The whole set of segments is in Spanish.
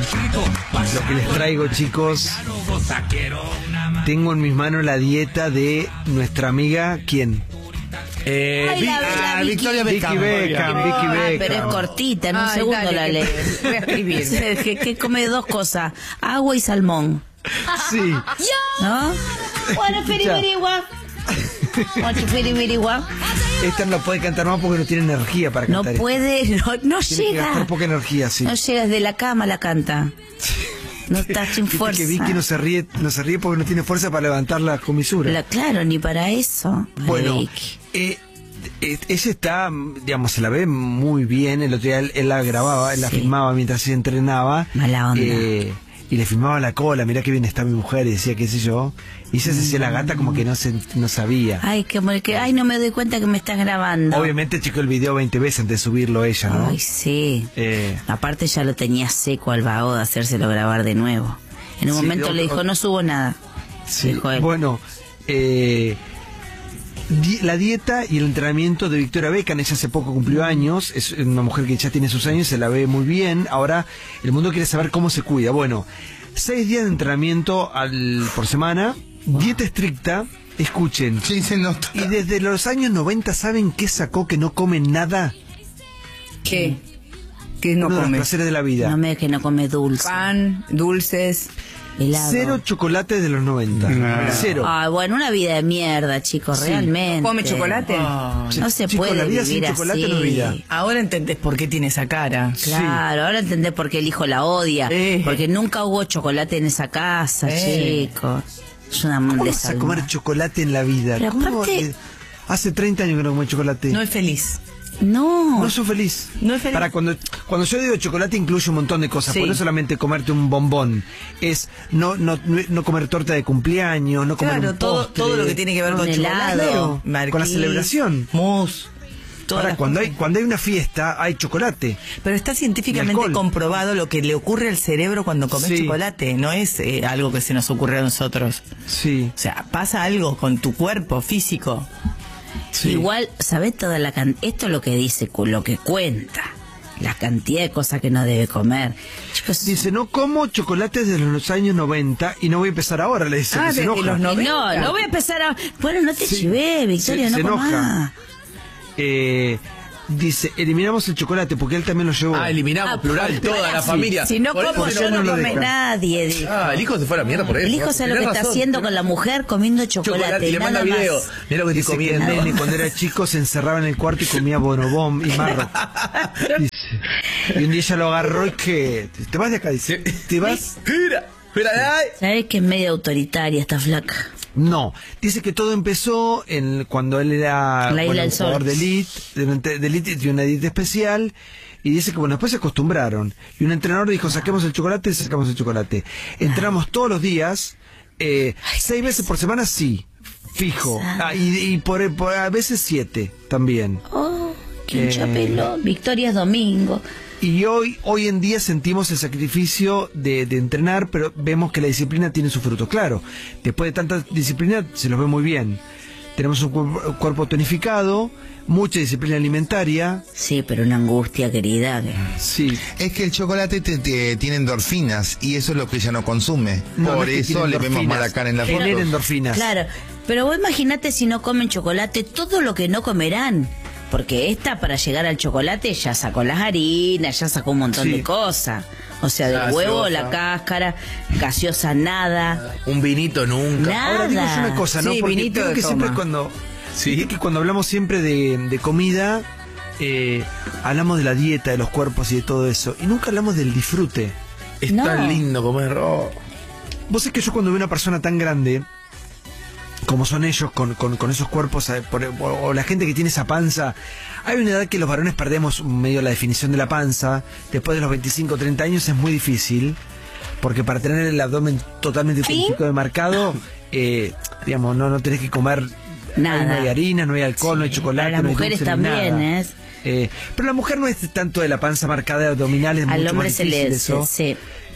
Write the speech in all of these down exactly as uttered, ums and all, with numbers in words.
Lo que les traigo, chicos, tengo en mis manos la dieta de nuestra amiga, ¿quién? Eh, Ay, la- la ah, Vicky. Victoria Beckham. Vicky Beckham, Vicky Ah, Beckham. pero es cortita, en un Ay, segundo dale, la que ley. voy a escribir. que, que come dos cosas, agua y salmón. Sí. ¿No? Bueno, firibirigua. Bueno, firibirigua. Esta no la puede cantar más porque no tiene energía para No cantar. puede, no, no Tiene que llega. gastar poca energía, sí. No llega, desde la cama la canta. No está sin Viste fuerza. que Vicky no se ríe, no se ríe porque no tiene fuerza para levantar la comisura. La- claro, ni para eso. Bueno, Vicky. eh, eh, ella está, digamos, se la ve muy bien. El otro día él, él la grababa, él la Sí. filmaba mientras ella entrenaba. Mala onda. eh, y le filmaba la cola, mirá qué bien está mi mujer, y decía qué sé yo. Y ella se hacía la gata como que no se, no sabía. Ay, que, que, ay, no me doy cuenta que me estás grabando. Obviamente checó el video veinte veces antes de subirlo ella, ¿no? Ay, sí. Eh, Aparte ya lo tenía seco al vago de hacérselo grabar de nuevo. En un Sí, momento otro- le dijo, no subo nada. sí. Dijo él. Bueno, eh, di- la dieta y el entrenamiento de Victoria Beckham, ella hace poco cumplió años, es una mujer que ya tiene sus años, se la ve muy bien. Ahora el mundo quiere saber cómo se cuida. Bueno, seis días de entrenamiento al, por semana, dieta estricta, escuchen. Sí, se nota. Y desde los años noventa, ¿saben qué sacó que no come nada? ¿Qué? ¿Qué no Uno de los come? placeres de la vida. No me digas que no come dulce. Pan, dulces. Helado. Cero chocolate de los noventa. No. Cero. Ay, bueno, una vida de mierda, chicos, Sí. realmente. ¿Come chocolate? No se Chicos, puede la vida vivir sin chocolate así. no es vida. Ahora entendés por qué tiene esa cara. Claro, ahora entendés por qué el hijo la odia. Eh. Porque nunca hubo chocolate en esa casa, Eh. chicos. Es una ¿Cómo vas a desalma. comer chocolate en la vida? Pero ¿Cómo? aparte- Eh, Hace treinta años que no como chocolate. No es feliz. No. No soy feliz. No es feliz. Para cuando, cuando yo digo chocolate incluye un montón de cosas. Sí. Por no solamente comerte un bombón. Es no no no comer torta de cumpleaños, no comer Claro, un todo, postre. todo lo que tiene que ver Un con helado. chocolate. Claro, con la celebración. Mousse. todas Ahora, las cuando hay, cosas. cuando hay una fiesta, hay chocolate. Pero está Y científicamente alcohol. comprobado lo que le ocurre al cerebro cuando comes Sí. chocolate. No es eh, algo que se nos ocurre a nosotros. Sí. O sea, pasa algo con tu cuerpo físico. Sí. Igual, ¿sabés toda la can... Esto es lo que dice, cu- lo que cuenta. La cantidad de cosas que no debe comer. Chicos, Dice, no como chocolates de los años noventa y no voy a empezar ahora, le dice. Ah, que se desde enoja. los y noventa. no, no voy a empezar a... Bueno, no te Sí. chivé, Victoria, Se- no se comás. enoja. Eh, dice, eliminamos el chocolate porque él también lo llevó. Ah, eliminamos, Ah, plural, por- toda la sí. familia. Si no Por como eso yo, no no lo come deja. nadie. dijo. Ah, el hijo se fue a la mierda por eso. El hijo sabe lo que Tenés está razón. haciendo con la mujer comiendo chocolate. Chocolate, y le nada manda más. video. Mira lo que estoy Dice que el comiendo. nene cuando era chico se encerraba en el cuarto y comía bonobón y marro. Dice. Y un día ella lo agarró y que... Te vas de acá, dice. ¿Te vas? Mira, mira, ay. ¿Sabés que es medio autoritaria esta flaca? No, dice que todo empezó en cuando él era La Isla bueno, del un jugador Sol. de elite, de, de elite, de una dieta especial, y dice que bueno, después se acostumbraron. Y un entrenador dijo, saquemos el chocolate, sacamos el chocolate. Entramos todos los días, eh, seis veces por semana, sí, fijo. Ah, y y por, por- a veces siete también. Oh, qué Eh. chapeló. Victoria es domingo. Y hoy, hoy en día sentimos el sacrificio de, de entrenar, pero vemos que la disciplina tiene su fruto. Claro, después de tanta disciplina se los ve muy bien. Tenemos un cuerpo, cuerpo tonificado, mucha disciplina alimentaria. Sí, pero una angustia, querida. que- Sí. Es que el chocolate te, te- tiene endorfinas y eso es lo que ella no consume. No, no Por es que eso tiene le vemos endorfinas, mala cara en la genera foto. endorfinas. Claro, pero vos imaginate si no comen chocolate, todo lo que no comerán. Porque esta, para llegar al chocolate, ya sacó las harinas, ya sacó un montón Sí. de cosas. O sea, del Gaseosa. huevo, la cáscara, gaseosa, nada. Un vinito nunca. Nada. Ahora digo yo una cosa, ¿no? Sí, Porque vinito creo de que siempre toma. cuando, Sí. viste que cuando hablamos siempre de, de comida, eh, hablamos de la dieta, de los cuerpos y de todo eso. Y nunca hablamos del disfrute. Es No. tan lindo comer. Oh. Vos sabés que yo cuando veo una persona tan grande, como son ellos, con, con, con esos cuerpos, eh, por- o, o la gente que tiene esa panza, hay una edad que los varones perdemos medio la definición de la panza. Después de los veinticinco o treinta años es muy difícil, porque para tener el abdomen totalmente tonificado y marcado, eh, digamos, no, no tenés que comer Nada. ahí no hay harina, no hay alcohol, no hay Sí, chocolate, para las no hay mujeres dulce, ni también, nada. ¿eh? Eh, pero la mujer no es tanto de la panza marcada de abdominales, Al mucho hombre más se difícil le... eso. se- se-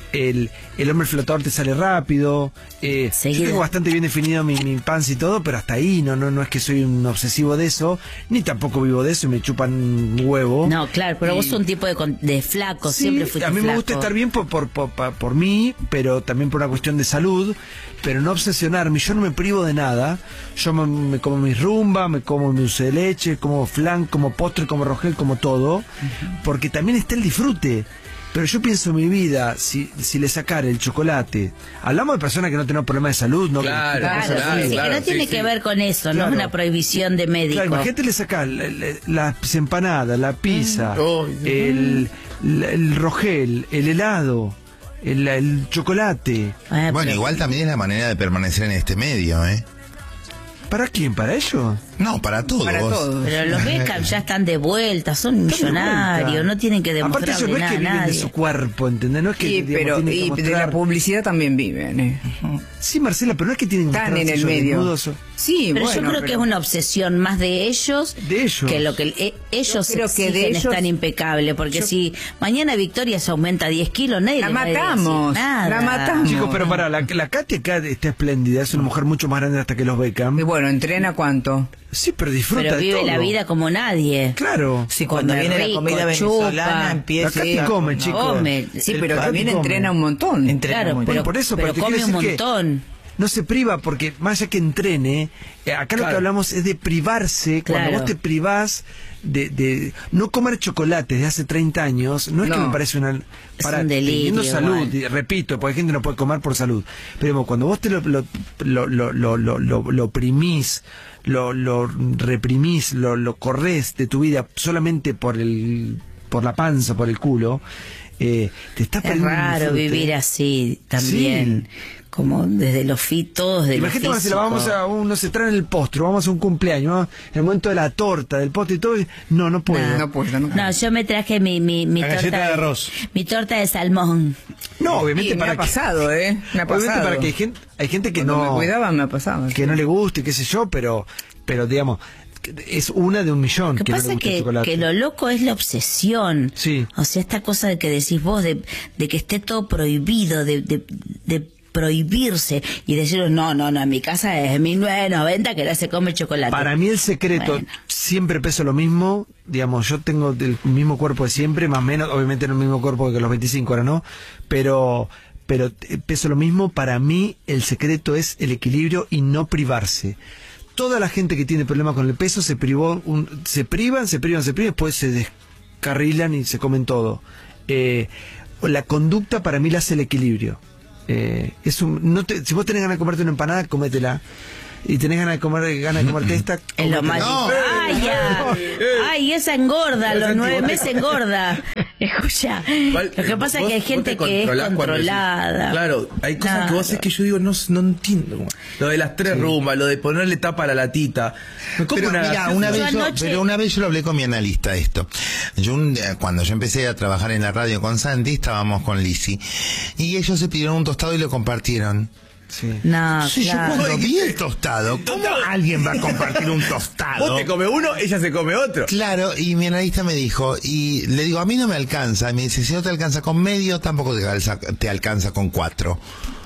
el, el hombre flotador te sale rápido. Eh, yo Seguido. tengo bastante bien definido mi, mi panza y todo, pero hasta ahí no, no, no es que soy un obsesivo de eso, ni tampoco vivo de eso y me chupan un huevo. No, claro, pero Y- vos sos un tipo de, con- de flaco, Sí, siempre fuiste a mí me flaco. gusta estar bien por, por, por, por- por mí, pero también por una cuestión de salud, pero no obsesionarme. Yo no me privo de nada. Yo me, me como mis rumba, me como mi dulce de leche, como flan, como postre, como rogel, como todo, porque también está el disfrute. Pero yo pienso en mi vida, si, si le sacara el chocolate, hablamos de personas que no tienen problemas de salud, ¿no? Claro, Que- que Claro, cosas claro, así. sí, claro, que no tiene sí, que sí. ver con eso, no Claro. es una prohibición de médico. Claro, imagínate le sacás la- la- las empanadas, la pizza, Mm. el, el, el rogel, el helado, el, el chocolate. Ah, Bueno, pero- igual también es la manera de permanecer en este medio, ¿eh? ¿Para quién? ¿Para ellos? No, para todos. Para todos. Pero los Beckham ya están de vuelta, son millonarios, no tienen que Aparte ellos demostrarle no es nada que a viven de nadie. su cuerpo, ¿entendés? No es que Sí, digamos, pero tienen que y de mostrar- la publicidad también viven. ¿eh? Sí, Marcela, pero no es que tienen que Están mostrarse en el ellos medio. desnudos o- Sí, Pero bueno, yo creo que es pero- una obsesión más de ellos, De ellos. que lo que eh, ellos Yo creo que exigen de es ellos- tan impecable, porque yo- si mañana Victoria se aumenta diez kilos, nadie La le va a decir matamos, nada. la matamos. Chicos, pero para, la, la Katy acá está espléndida, es una mujer mucho más grande hasta que los Beckham. Y bueno, ¿entrena cuánto? Sí, pero disfruta Pero de vive todo. la vida como nadie. Claro. Sí, cuando Come viene la rico, comida chupa. venezolana La empieza Katy a- come, no, chicos. Come. Sí, El pero Katy también come. entrena un montón. Entrena Claro, muy pero, Bueno, por eso, pero pero te come quiero un decir que montón. no se priva, porque más allá que entrene, eh, acá lo que Claro. hablamos es de privarse. Cuando Claro. vos te privás de, de no comer chocolate desde hace treinta años, no es que No. me parece una... un delirio teniendo salud, igual. y repito, porque hay gente que no puede comer por salud, pero cuando vos te lo, lo, lo, lo, lo, lo, lo- lo oprimís, lo, lo reprimís, lo, lo corres de tu vida solamente por el por la panza, por el culo, eh, te estás Es perdiendo un raro disfrute. vivir así también, como desde los fitos, de Imagínate, lo Marcela, físico. vamos a un, no sé, traen el postre, vamos a un cumpleaños, ¿no? el momento de la torta, del postre y todo, y- no, no puedo. No. No puedo, no. No, yo me traje mi, mi, mi La torta galleta de arroz. mi torta de salmón. No, obviamente Y me para ha que, pasado, ¿eh? Me ha obviamente pasado. para que hay gente, hay gente que Cuando no me cuidaba me ha pasado. que no le guste, qué sé yo, pero pero digamos, es una de un millón Lo que que no le pasa es gusta el que, chocolate. que lo loco es la obsesión. Sí. O sea, esta cosa de que decís vos, de, de que esté todo prohibido, de, de, de prohibirse y decir, no, no, no, en mi casa es mil novecientos noventa que no se come chocolate. Para mí el secreto, Bueno. siempre peso lo mismo, digamos, yo tengo el mismo cuerpo de siempre, más o menos, obviamente no el mismo cuerpo que a los veinticinco ahora, ¿no? Pero pero eh, peso lo mismo, para mí el secreto es el equilibrio y no privarse. Toda la gente que tiene problemas con el peso se privó, un- se privan, se privan, se privan, después se descarrilan y se comen todo. Eh, la conducta para mí la hace el equilibrio. Eh, es un, no te, si vos tenés ganas de comerte una empanada, cométela. Y tenés ganas de comer, ganas de comerte esta, Es lo cométela. más No. Ay, ya. Ay, esa engorda, Esa los nueve antigua. meses engorda. Escucha, Igual, lo que pasa es vos- que hay vos gente te que es controlás cuando decís- controlada. Claro, hay cosas que vos haces que yo digo, no, no entiendo. como, Lo de las tres rumbas, lo de ponerle tapa a la latita. Me como Pero una mira, gaseosa. una Yo vez yo, anoche- pero una vez yo lo hablé con mi analista esto. Yo un día, cuando yo empecé a trabajar en la radio con Santi, estábamos con Lizzy y ellos se pidieron un tostado y lo compartieron. Sí. No, Sí, claro. yo cuando vi el tostado, ¿cómo alguien va a compartir un tostado? Vos te comes uno, ella se come otro. Claro, y mi analista me dijo, y le digo, a mí no me alcanza. Y me dice, si no te alcanza con medio, tampoco te alcanza, te alcanza con cuatro.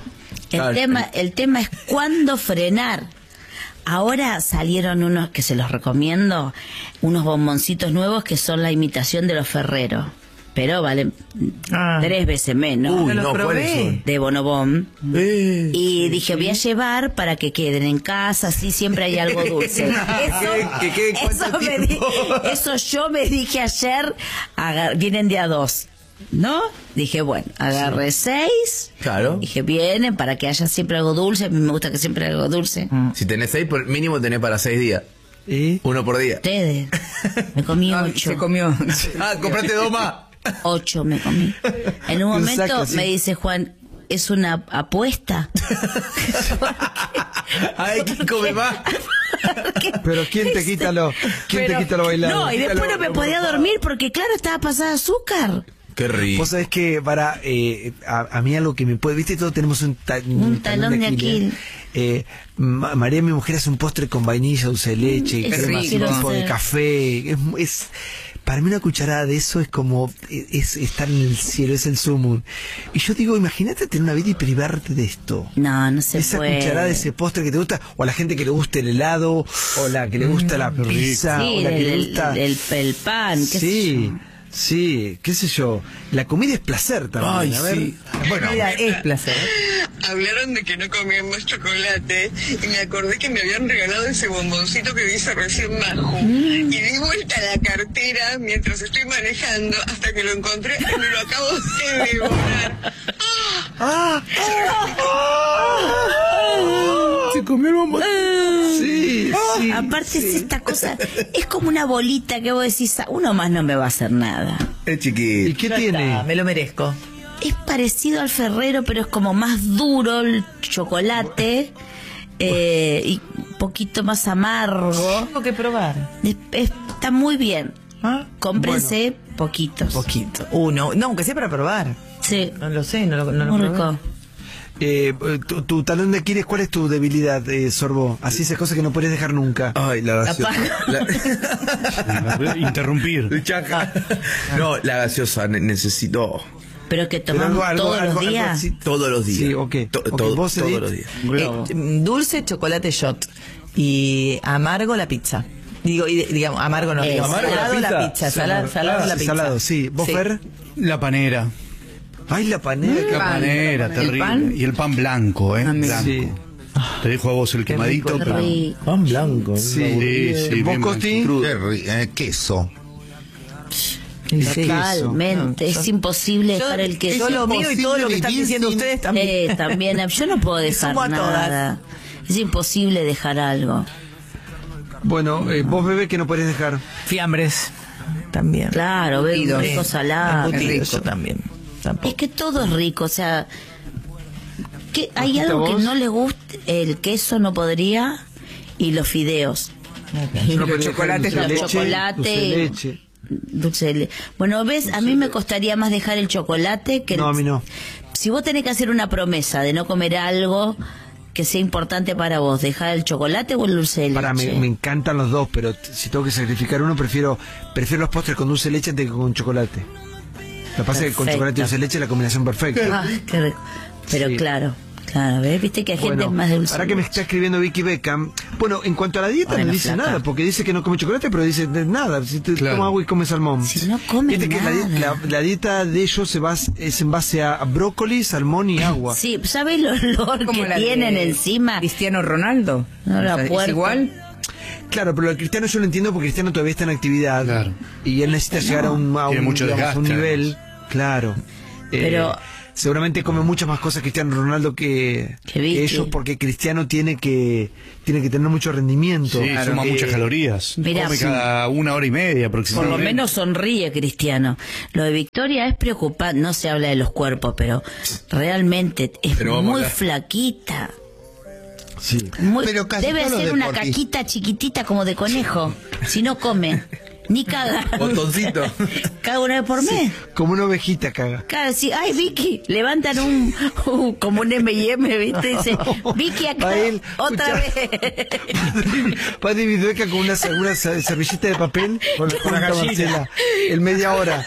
El Claro. tema, el tema es cuándo frenar. Ahora salieron unos que se los recomiendo, unos bomboncitos nuevos que son la imitación de los Ferreros, pero valen Ah. tres veces menos. Uy, no los no, probé. ¿cuáles son? De Bonobón. Eh, Y dije, voy a llevar para que queden en casa, así siempre hay algo dulce. Eso, Que quede cuánto eso, me di- tiempo. eso yo me dije ayer, agar- vienen de a dos, ¿no? Dije, bueno, agarré seis. Claro. Dije, vienen para que haya siempre algo dulce. A mí me gusta que siempre haya algo dulce. Si tenés seis, por mínimo tenés para seis días. ¿Y? Uno por día. Ustedes. Me comí Ah, ocho. se comió. Ah, comprate dos más. Ocho me comí. En un Un momento saco, sí. me dice Juan, ¿es una apuesta? Ay, ¿quién come más? Pero ¿quién te quita lo, quién te quita lo bailado? No, y después no me podía dormir porque claro, estaba pasada de azúcar. Qué rico. Vos sabés que para eh, a, a mí algo que me puede, viste, todos tenemos un, ta- Un talón de Aquiles. Eh, Ma- María, mi mujer, hace un postre con vainilla, dulce de leche, Eso crema, rico. así, tipo de hacer. café. Es, mu- es- para mí una cucharada de eso es como, es, es estar en el cielo, es el sumum. Y yo digo, imagínate tener una vida y privarte de esto. No, no se Esa puede. cucharada, ese postre que te gusta, o a la gente que le gusta el helado, o la que le gusta la pizza, Sí, o la que el, le el, gusta... el, el pan, qué sé Sí, yo. sí, qué sé yo. La comida es placer también. Ay, a ver. sí. Bueno, Mira, es placer. Hablaron de que no comíamos chocolate y me acordé que me habían regalado ese bomboncito que dice recién Majo. Y di vuelta a la cartera mientras estoy manejando hasta que lo encontré y me lo acabo de devorar. ¡Ah! Se comió el bombón. Sí, sí. Aparte sí. es esta cosa, es como una bolita que vos decís, "Ah, uno más no me va a hacer nada". Es chiquito. ¿Y qué Ya tiene? está, me lo merezco. Es parecido al Ferrero, pero es como más duro el chocolate eh, y un poquito más amargo. Tengo que probar. Es- es- está muy bien. ¿Ah? Cómprense poquitos. Poquito. Uno. No, aunque sea para probar. Sí, No lo sé, no lo, no lo muy probé. rico. Eh, tu, tu talón de Aquiles, ¿cuál es tu debilidad, eh, Sorbo? Así esas cosas que no puedes dejar nunca. Ay, la gaseosa. La- Interrumpir. Chaca. No, la gaseosa, ne- necesito Pero que Pero tomamos algo- algo- todos algo- los algo días. así. todos los días. Sí, ok. To- Ok, todo- vos, todos Edith. los días. Eh, dulce, chocolate shot. Y amargo la pizza. Digo, y, digamos, amargo no, Eh, digo, ¿amargo la salado la pizza? pizza, Sí, salado, salado la sí, pizza. salado, sí. ¿Vos, Fer? La panera. Ay, la panera. La pan. panera, ¿El terrible. pan? Y el pan blanco, ¿eh? Ah, mira. Blanco. Sí. Te dejo a vos el quemadito, Qué pero... rico. Pan blanco. Sí. Sí, sí, ¿Vos, bien Costi? blanquito. Qué ri- eh, queso. Sí. Totalmente, es imposible Yo, dejar el queso. yo lo mío y todo lo que imposible están vivir diciendo sin- ustedes también. Eh, también, yo no puedo dejar sumo a nada. Es imposible dejar algo. Bueno, eh, vos, bebé, que no podés dejar. Fiambres. También. Claro, ver un Embutidos. rico salado. Embutidos rico. también. Tampoco. Es que todo es rico, o sea, que hay Bajita algo que vos. no le guste, el queso no podría y los fideos, Yo no Los podés dejar chocolates dulce de tampoco. leche, Chocolate. dulce de leche. dulce de le- Bueno, ves, a mí me costaría más dejar el chocolate que el- No, a mí no. Si vos tenés que hacer una promesa de no comer algo que sea importante para vos, dejar el chocolate o el dulce de leche. Para, me, me encantan los dos, pero t- si tengo que sacrificar uno, prefiero prefiero los postres con dulce de leche antes que con chocolate. Lo que pasa es que con Perfecto. chocolate y dulce de leche es la combinación perfecta. Ah, qué rico. Pero Sí. claro, claro, ¿ves? Viste que hay gente Bueno, más de dulce ahora de que me leche. está escribiendo Vicky Beckham, bueno, en cuanto a la dieta Bueno, no dice flaca. nada, porque dice que no come chocolate, pero dice de nada, si te Claro. toma agua y come salmón. Si no come Viste que la, di- nada. la- la dieta de ellos se basa, es en base a brócoli, salmón y agua. Sí, ¿sabes el olor Como que la de tienen encima? Cristiano Ronaldo. No, la O sea, puerta. es igual. Claro, pero el cristiano yo lo entiendo porque Cristiano todavía está en actividad Claro. y él necesita llegar a un, a Tiene un, mucho digamos, a un desgaste, nivel, claro. Eh, Pero- seguramente come muchas más cosas Cristiano Ronaldo que, Que Vicky. que ellos porque Cristiano tiene que tiene que tener mucho rendimiento. Sí, Claro. suma Eh, muchas calorías. Mirá, Come sí. cada una hora y media Por aproximadamente. lo menos sonríe Cristiano. Lo de Victoria es preocupante, no se habla de los cuerpos, pero realmente es Pero vamos a muy hablar. flaquita. Sí. Muy- Pero casi debe todos los ser una deportistas- caquita chiquitita como de conejo. Si no come, ni caga. Botoncito. Caga una vez por mes. Como una ovejita caga. Claro, sí, ay Vicky, levantan un, un- como un eme y eme, ¿viste? Dice, Vicky acá, Va él, otra escuchá. vez. Padre Vidueca con una, una servilleta de papel con, con la Marcela en media hora.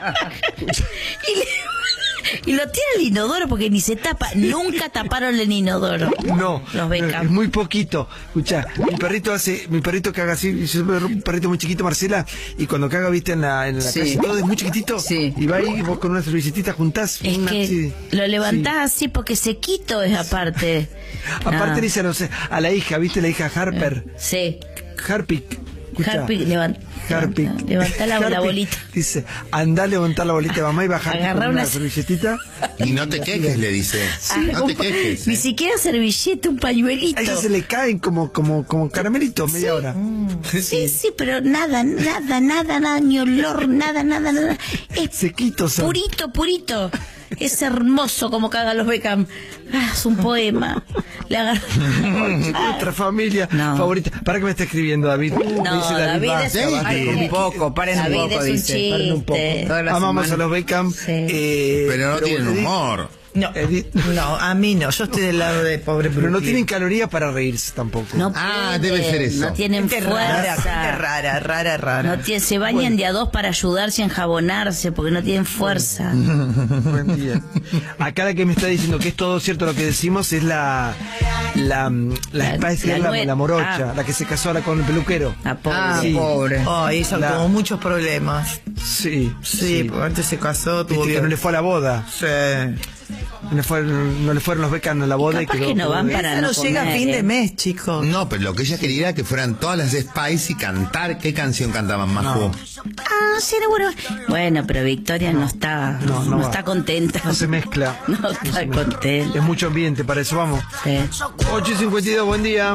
y, le- y lo tira el inodoro porque ni se tapa, nunca taparon el inodoro. No, Los Beckham. es muy poquito. Escucha, mi perrito hace, mi perrito caga así, yo soy un perrito muy chiquito, Marcela, y cuando caga, viste, en la, en la Sí. calle, todo es muy chiquitito, Sí. y va ahí y vos con una servilletita juntás. Es una que así. lo levantás Sí. así porque sequito es aparte. Aparte No. le dice, no sé, a la hija, viste, la hija Harper, Sí. Harpic. Escucha, Harpic, levant- Harpic. levantá la- la Harpic bolita. Dice, andá a levantar la bolita de mamá y bajar Agarrá con una, una- servilletita. Y no te quejes, le dice. No Un te pa- quejes. Ni ¿eh? siquiera servilleta, un pañuelito. A ella se le caen como, como, como caramelitos media hora. Sí, sí, pero nada, nada, nada, nada, ni olor, nada, nada, nada. Es Sequitos son. purito, purito. Es hermoso como cagan los Beckham. Ah, es un poema. Le agarró. Nuestra familia No. favorita. ¿Para qué me está escribiendo David? Me dice David es- basta, basta. Sí. Un poco, paren un David poco, es un dice. chiste. Paren un poco. Todas las Amamos semanas. a los Beckham. Sí. eh, Pero no tienen bueno, humor. No, Edith. no, a mí no. Yo estoy del lado de pobre Pero no Brooklyn. tienen calorías para reírse tampoco. No Ah, pueden, debe ser eso. No tienen Gente rara, gente fuerza. rara, rara, rara. No tiene- se bañan de a dos para ayudarse a enjabonarse porque no tienen fuerza. Buen día. Acá la que me está diciendo que es todo cierto lo que decimos es la la, la, La- Spice Girl, la la, nue- la morocha, ah. la que se casó ahora con el peluquero. La pobre. Ah, Sí. pobre. Oh, hizo La- como muchos problemas. Sí, Sí, porque antes se casó, tuvo Viste que que... no le fue a la boda. Sí. No le, fue- no le fueron los becanos a la boda y capaz quedó que no van pobre. para Esa no, no llega a comer, fin eh. de mes, chicos. No, pero lo que ella quería era que fueran todas las Spice y cantar. ¿Qué canción cantaban más? No. Ah, sí, bueno. Bueno, pero Victoria no, está, no, no, no va. está contenta. No se mezcla. No se está mezcla. contenta. Es mucho ambiente, para eso vamos. Sí. ocho y cincuenta y dos, buen día.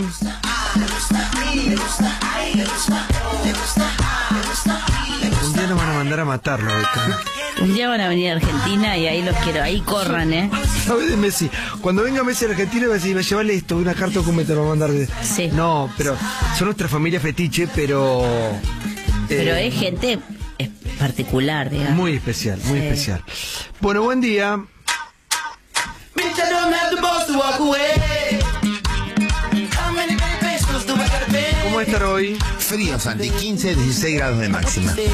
Un día nos van a mandar a matarlo, Beca. Un día van a venir a Argentina y ahí los quiero. Ahí corran, ¿eh? ¿Sabes de Messi? Cuando venga Messi a Argentina va a decir, llévale esto, una carta documento, lo va a mandar. De... Sí. No, pero son nuestra familia fetiche, pero... Pero eh, es gente eh, particular, digamos. Muy especial, muy Sí. especial. Bueno, buen día. ¿Cómo estar hoy? Frío, Santi, quince, dieciséis grados de máxima.